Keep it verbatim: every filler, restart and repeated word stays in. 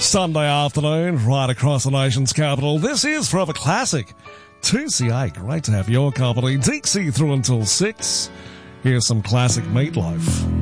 Sunday afternoon, right across the nation's capital. This is Forever Classic. two C A, great to have your company. Dixie through until six. Here's some classic Meatloaf.